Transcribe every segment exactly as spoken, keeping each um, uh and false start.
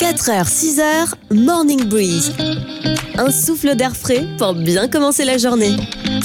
quatre heures, six heures, Morning Breeze. Un souffle d'air frais pour bien commencer la journée.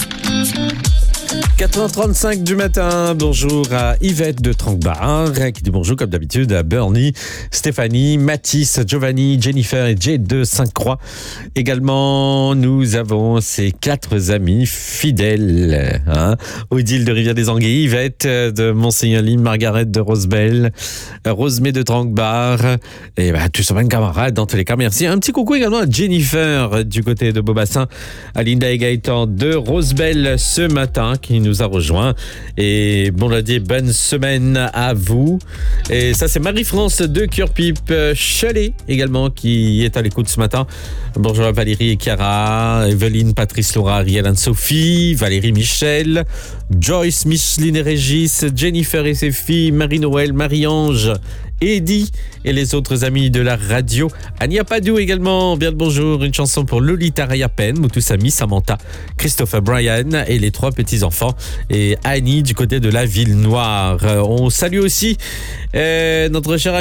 quatre heures trente-cinq du matin, bonjour à Yvette de Tranquebar, qui dit bonjour comme d'habitude à Bernie, Stéphanie, Mathis, Giovanni, Jennifer et Jay de Sainte-Croix. Également, nous avons ces quatre amis fidèles, hein, Odile de Rivière-des-Anguilles, Yvette de Mont-Seigneur-Lime, Margaret de Rosebelle, Rosemée de Tranquebar, et bah, tous mes camarades dans tous les cas, merci. Un petit coucou également à Jennifer du côté de Beaubassin, à Linda et Gaëtan de Rosebelle ce matin, qui nous a rejoint. Et bon lundi, bonne semaine à vous. Et ça, c'est Marie-France de Cure-Pipe Chalet également qui est à l'écoute ce matin. Bonjour à Valérie et Chiara, Evelyne, Patrice, Laura, Ariel, Anne-Sophie, Valérie, Michel, Joyce, Micheline et Régis, Jennifer et ses filles, Marie-Noël, Marie-Ange, Eddie et les autres amis de la radio. Ania Padou également, bien le bonjour. Une chanson pour Lolita Rayapen, Moutousami, Samantha, Christopher Brian et les trois petits-enfants. Et Annie du côté de la Ville Noire. On salue aussi euh, notre cher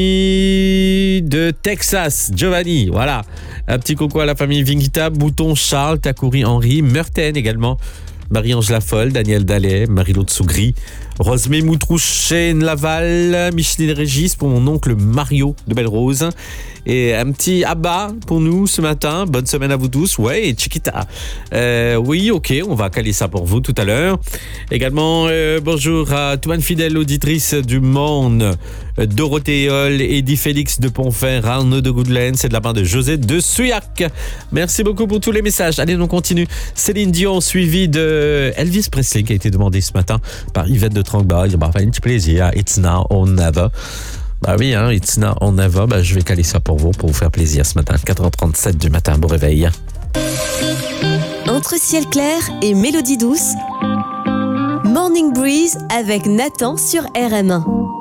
ami de Texas, Giovanni. Voilà, un petit coucou à la famille Vingita, Bouton, Charles, Takouri, Henri, Meurten également. Marie-Ange Lafolle, Daniel Dallet, Marie-Laure Tsougri, Rosemée Moutrouchen Laval, Micheline Régis pour mon oncle Mario de Belle-Rose. Et un petit Abba pour nous ce matin. Bonne semaine à vous tous. Ouais, et Chiquita. Euh, oui, ok, on va caler ça pour vous tout à l'heure. Également, euh, bonjour à Toine fidèle auditrice du Monde, Dorothée Hall, Eddie Félix de Pontfer, Arnaud de Goodland, c'est de la part de José de Souillac. Merci beaucoup pour tous les messages. Allez, on continue. Céline Dion, suivie de Elvis Presley, qui a été demandé ce matin par Yvette de Tranquebar. Il m'a fait un petit plaisir. It's now or never. Bah oui, hein, It's now or never. Bah, je vais caler ça pour vous, pour vous faire plaisir ce matin. quatre heures trente-sept du matin, bon réveil. Entre ciel clair et mélodie douce, Morning Breeze avec Nathan sur R M un.